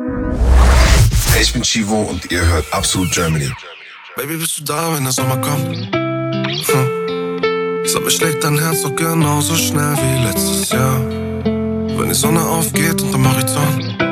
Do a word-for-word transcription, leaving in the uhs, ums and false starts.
Hey, ich bin Chivo und ihr hört Absolut Germany. Baby, bist du da, wenn der Sommer kommt? Hm. Sag mir, schlägt dein Herz doch genauso schnell wie letztes Jahr, wenn die Sonne aufgeht unterm Horizont.